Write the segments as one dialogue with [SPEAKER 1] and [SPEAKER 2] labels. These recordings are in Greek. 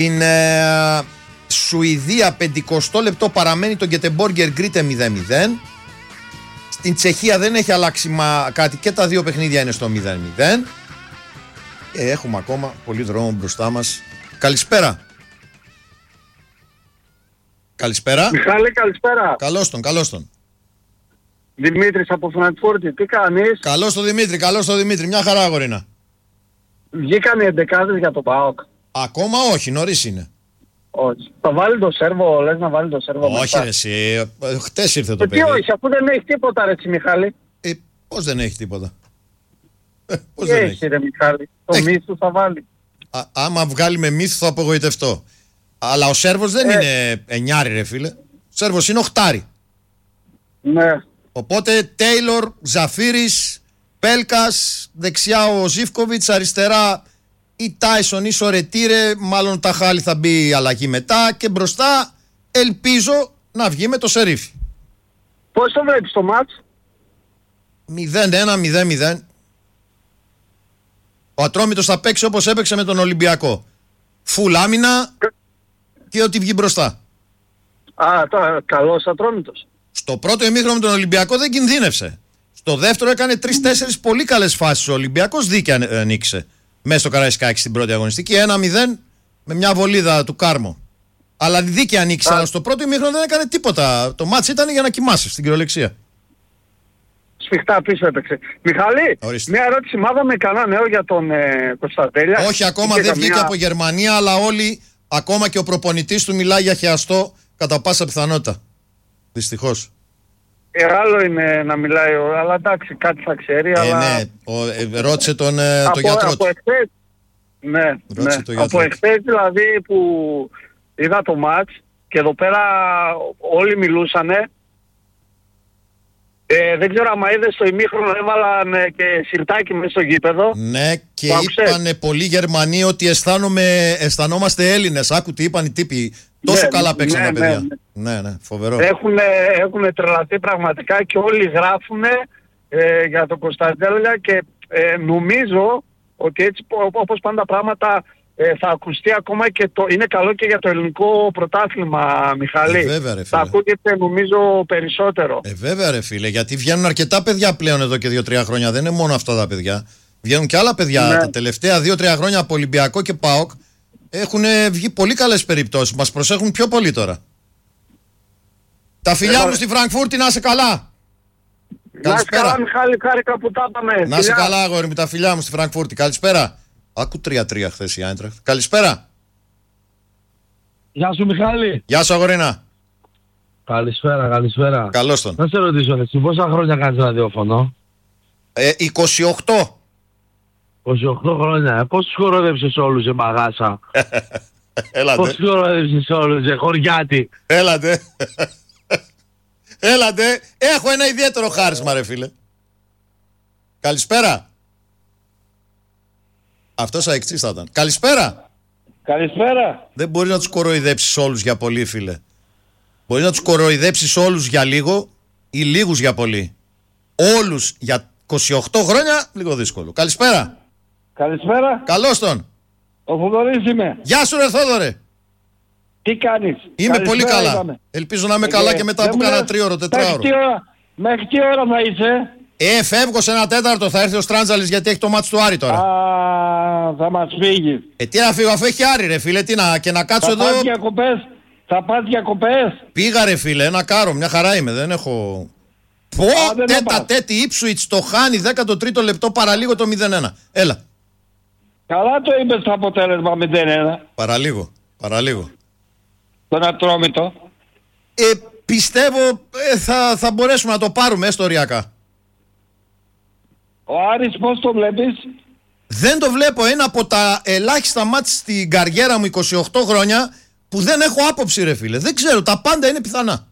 [SPEAKER 1] Στην Σουηδία 50 λεπτό παραμένει το Γκετεμπόργκερ Γκρίτε 0-0. Στην Τσεχία δεν έχει αλλάξει κάτι και τα δύο παιχνίδια είναι στο 0-0. Έχουμε ακόμα πολύ δρόμο μπροστά μας. Καλησπέρα. Καλησπέρα.
[SPEAKER 2] Μιχάλη, καλησπέρα.
[SPEAKER 1] Καλώς τον.
[SPEAKER 2] Δημήτρης από Φραγκφούρτη, τι κάνεις?
[SPEAKER 1] Καλώς το Δημήτρη, μια χαρά αγορίνα.
[SPEAKER 2] Βγήκαν οι εντεκάδες για το ΠΑΟΚ?
[SPEAKER 1] Ακόμα όχι, νωρίς είναι.
[SPEAKER 2] Όχι. Θα βάλει το σέρβο, λες να βάλει το σέρβο?
[SPEAKER 1] Όχι ρε εσύ, χτες ήρθε το παιδί.
[SPEAKER 2] Τι όχι, αφού δεν έχει τίποτα ρε εσύ Μιχάλη.
[SPEAKER 1] Πώς δεν έχει τίποτα?
[SPEAKER 2] Πώς δεν έχει ρε Μιχάλη, το μύθο θα βάλει.
[SPEAKER 1] Άμα βγάλει με μύθο θα απογοητευτώ. Αλλά ο Σέρβος δεν είναι εννιάρι ρε φίλε. Ο Σέρβος είναι οχτάρι.
[SPEAKER 2] Ναι.
[SPEAKER 1] Οπότε Τέιλορ, Ζαφίρης, Πέλκας, δεξιά ο Ζίβκοβιτς, αριστερά ή Τάισον ή Σορετήρε, μάλλον τα Χάλη θα μπει η αλλαγή μετά, και μπροστά ελπίζω να βγει με το Σερίφι.
[SPEAKER 2] Πώς το βλέπεις το μάτς?
[SPEAKER 1] 0-1, 0-0. Ο Ατρόμητος θα παίξει όπως έπαιξε με τον Ολυμπιακό. Φουλ άμυνα και ό,τι βγει μπροστά.
[SPEAKER 2] Τώρα καλός Ατρόμητος.
[SPEAKER 1] Στο πρώτο ημίχρονο με τον Ολυμπιακό δεν κινδύνευσε. Στο δεύτερο έκανε 3-4 πολύ καλές φάσεις. Ο Ολυμπιακός δίκαια νίκησε μέσα στο Καραϊσκάκι στην πρώτη αγωνιστική. 1-0 με μια βολίδα του Κάρμο. Αλλά δίκαια νίκησε. Αλλά στο πρώτο ημίχρονο δεν έκανε τίποτα. Το μάτς ήταν για να κοιμάσαι στην κυριολεξία.
[SPEAKER 2] Σφιχτά πίσω έπαιξε. Μιχάλη,
[SPEAKER 1] ορίστε.
[SPEAKER 2] Μια ερώτηση. Μάθαμε κανένα νέο για τον Κωνσταντέλια?
[SPEAKER 1] Όχι, ακόμα δεν βγήκε από Γερμανία, αλλά όλοι, ακόμα και ο προπονητής του μιλάει για χεαστό κατά πάσα πιθανότητα. Δυστυχώς.
[SPEAKER 2] Άλλο είναι να μιλάει, αλλά εντάξει, κάτι θα ξέρει. Αλλά...
[SPEAKER 1] Ναι, ρώτησε τον γιατρό του.
[SPEAKER 2] Ναι. Από εχθές δηλαδή που είδα το μάτς και εδώ πέρα όλοι μιλούσανε. Δεν ξέρω άμα είδες στο ημίχρονο, έβαλαν και σιρτάκι μέσα στο γήπεδο.
[SPEAKER 1] Ναι, και είπανε πολλοί Γερμανοί ότι αισθανόμαστε Έλληνες. Άκου τι είπαν οι τύποι. Τόσο καλά παίξαν τα παιδιά. Ναι, φοβερό.
[SPEAKER 2] Έχουν τρελαθεί πραγματικά και όλοι γράφουν για τον Κωνσταντέλια και νομίζω ότι έτσι όπως πάνε τα πράγματα θα ακουστεί ακόμα και είναι καλό και για το ελληνικό πρωτάθλημα, Μιχαλή.
[SPEAKER 1] Βέβαια, ρε,
[SPEAKER 2] θα ακούγεται νομίζω περισσότερο.
[SPEAKER 1] Βέβαια ρε φίλε, γιατί βγαίνουν αρκετά παιδιά πλέον εδώ και 2-3 χρόνια. Δεν είναι μόνο αυτά τα παιδιά. Βγαίνουν και άλλα παιδιά. Τα τελευταία 2-3 χρόνια από Ολυμπιακό και ΠΑΟΚ έχουν βγει πολύ καλές περιπτώσεις. Μας προσέχουν πιο πολύ τώρα. Τα φιλιά μου στη Φραγκφούρτη, να είσαι καλά.
[SPEAKER 2] Να είσαι καλά Μιχάλη, χάρηκα που τα είπαμε.
[SPEAKER 1] Να είσαι καλά αγόρι μου, τα φιλιά μου στη Φραγκφούρτη. Καλησπέρα. Άκου 3-3 χθες η Άιντραχτ. Καλησπέρα.
[SPEAKER 3] Γεια σου Μιχάλη.
[SPEAKER 1] Γεια σου αγορίνα.
[SPEAKER 3] Καλησπέρα.
[SPEAKER 1] Καλώς τον.
[SPEAKER 3] Να σε ρωτήσω εσύ, πόσα χρόνια κάνεις ραδιόφωνο?
[SPEAKER 1] 28.
[SPEAKER 3] 28 χρόνια. Πώς τους χοροδεύσεις όλους σε μαγάσα?
[SPEAKER 1] Έλατε.
[SPEAKER 3] Πώς τους χοροδεύσεις όλους σε χωριάτι?
[SPEAKER 1] Έλατε. Έχω ένα ιδιαίτερο χάρισμα ρε φίλε. Καλησπέρα. Αυτός αεξής θα ήταν. Καλησπέρα. Δεν μπορεί να τους κοροϊδέψεις όλους για πολύ φίλε. Μπορεί να τους κοροϊδέψεις όλους για λίγο ή λίγους για πολύ. Όλους για 28 χρόνια λίγο δύσκολο. Καλησπέρα. Καλώς τον.
[SPEAKER 2] Ο Θοδωρής είμαι.
[SPEAKER 1] Γεια σου ρε Θόδωρε.
[SPEAKER 2] Τι κάνεις?
[SPEAKER 1] Είμαι πολύ καλά. Είπαμε. Ελπίζω να είμαι καλά και μετά από κάνα 3ωρο, 4ωρο.
[SPEAKER 2] Μέχρι τι ώρα θα είσαι?
[SPEAKER 1] Φεύγω σε 1/4, θα έρθει ο Στράντζαλης γιατί έχει το μάτς του Άρη τώρα.
[SPEAKER 2] Θα μας φύγει.
[SPEAKER 1] Τι να φύγω, αφού έχει Άρη ρε φίλε, και να κάτσω εδώ.
[SPEAKER 2] Θα πας διακοπές?
[SPEAKER 1] Πήγα ρε φίλε, ένα κάρο, μια χαρά είμαι, δεν έχω. Τέτα-τέτη Ipswich το χάνει 13ο λεπτό παραλίγο το 0-1. Έλα.
[SPEAKER 2] Καλά το είπες το αποτέλεσμα 0-1.
[SPEAKER 1] Παραλίγο.
[SPEAKER 2] Τον Ατρόμητο.
[SPEAKER 1] Πιστεύω θα μπορέσουμε να το πάρουμε ιστοριακά.
[SPEAKER 2] Ο Άρης πώς το βλέπεις?
[SPEAKER 1] Δεν το βλέπω. Ένα από τα ελάχιστα μάτς στην καριέρα μου 28 χρόνια που δεν έχω άποψη ρε φίλε. Δεν ξέρω, τα πάντα είναι πιθανά.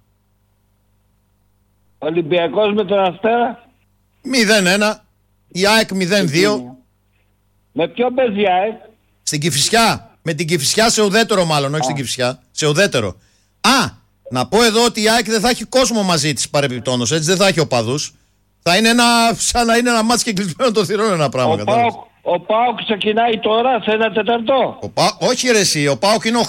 [SPEAKER 2] Ολυμπιακός με τον Αστέρα
[SPEAKER 1] 0-1. Η ΑΕΚ 0-2.
[SPEAKER 2] Με ποιον παίζει η ΑΕΚ?
[SPEAKER 1] Στην Κηφισιά. Με την Κηφισιά σε ουδέτερο μάλλον, όχι στην Κηφισιά. Σε ουδέτερο. Να πω εδώ ότι η ΑΕΚ δεν θα έχει κόσμο μαζί της παρεμπιπτόντως, έτσι δεν θα έχει οπαδούς. Θα είναι σαν να είναι ένα μάτς και κλεισμένο το θυρών ένα πράγμα.
[SPEAKER 4] Ο ΠΑΟΚ ξεκινάει τώρα σε 1/4.
[SPEAKER 1] Όχι ρε εσύ, ο ΠΑΟΚ είναι